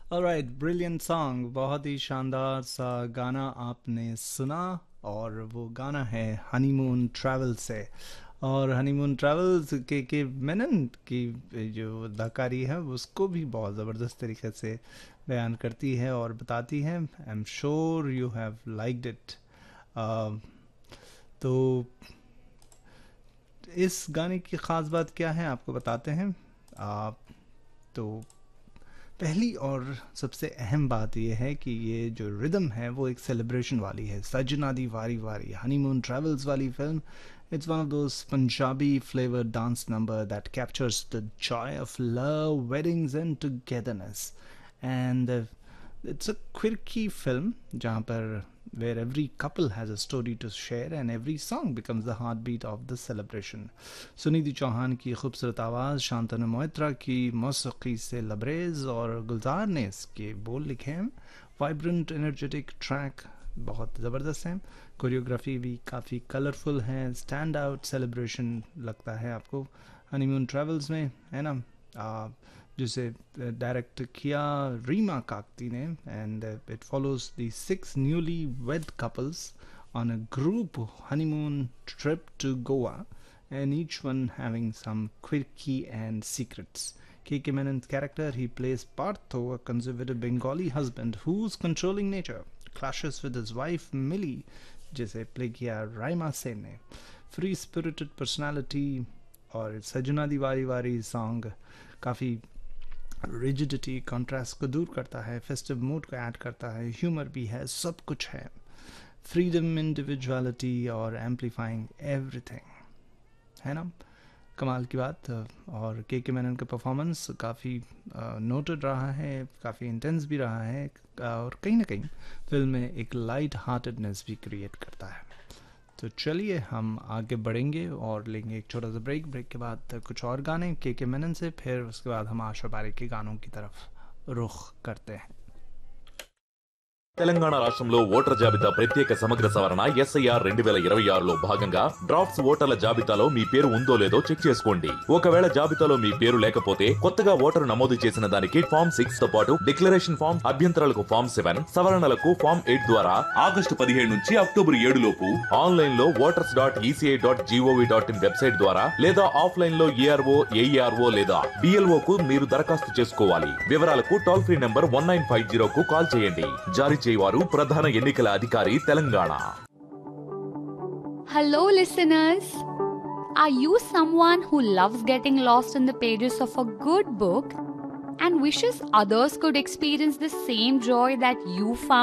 Alright, brilliant song, बहुत ही शानदार सा गाना आपने सुना। और वो गाना है हनीमून ट्रैवल से। और हनीमून ट्रैवल्स के मेनन की जो अदाकारी है उसको भी बहुत ज़बरदस्त तरीके से बयान करती है और बताती है। I am sure you have liked it. तो इस गाने की ख़ास बात क्या है आपको बताते हैं। आप तो पहली और सबसे अहम बात यह है कि ये जो रिदम है वो एक सेलिब्रेशन वाली है। सजना दी वारी वारी, हनीमून ट्रैवल्स वाली film, it's one of those Punjabi flavoured dance number that captures the Joy of love, weddings and togetherness. And it's a quirky film जहाँ पर where every couple has a story to share and every song becomes the heartbeat of the celebration. Sunidhi Chauhan की खूबसूरत आवाज़, शांतनु मोइत्रा की मौसीकी से लबरेज और गुलजार ने इसके बोल लिखे हैं। वाइब्रेंट एनर्जेटिक ट्रैक बहुत ज़बरदस्त हैं। कोरियोग्राफी भी काफ़ी कलरफुल है। स्टैंड आउट सेलिब्रेशन लगता है आपको हनीमून ट्रैवल्स में, है ना। जिसे डायरेक्ट किया रीमा काकती ने। And it follows the 6 newly wed couples on a group honeymoon trip to Goa, and each one having some quirky and secrets. K.K. Menon's character, he plays Partho, a conservative Bengali husband whose controlling nature clashes with his wife Millie, जिसे play किया राइमा सेन ने। Free spirited personality और सजना दी वारी वारी song काफ़ी rigidity contrast को दूर करता है, फेस्टिव मूड को ऐड करता है, ह्यूमर भी है, सब कुछ है। फ्रीडम, इंडिविजुअलिटी और एम्पलीफाइंग एवरीथिंग, है ना। कमाल की बात। और के मेनन का परफॉर्मेंस काफ़ी नोटेड रहा है, काफ़ी इंटेंस भी रहा है, और कहीं ना कहीं फिल्म में एक लाइट हार्टेडनेस भी क्रिएट करता है। तो चलिए हम आगे बढ़ेंगे और लेंगे एक छोटा सा ब्रेक। ब्रेक के बाद कुछ और गाने के मेनन से, फिर उसके बाद हम आशा पारेख के गानों की तरफ रुख करते हैं। తెలంగాణ రాష్ట్రంలో ఓటర్ జాబితా ప్రత్యేక సమగ్ర సవరణ ఎస్ఐఆర్ 2026లో భాగంగా డ్రాఫ్ట్స్ ఓటర్ల జాబితాలో మీ పేరు ఉందో లేదో చెక్ చేసుకోండి. ఒకవేళ జాబితాలో మీ పేరు లేకపోతే కొత్తగా ఓటరు నమోదు చేసిన దానికి ఫామ్ 6 తో పాటు డిక్లరేషన్ ఫామ్, అభ్యంతరాలకు ఫామ్ 7, సవరణలకు ఫామ్ 8 ద్వారా ఆగస్టు 17 నుంచి అక్టోబర్ 7 లోపు ఆన్లైన్ లో voters.eci.gov.in వెబ్సైట్ ద్వారా లేదా ఆఫ్లైన్ లో ఏఆర్ఓ, ఏఈఆర్ఓ లేదా బిఎల్ఓ కు మీరు దరఖాస్తు చేసుకోవాలి. వివరాలకు టోల్ ఫ్రీ నంబర్ 1950 కు కాల్ చేయండి. జారీ చేయవారు ప్రధాన ఎన్నికల అధికారి Telangana. Hello listeners. Are you someone who loves getting lost in the pages of a good book and wishes others could experience the same joy that you found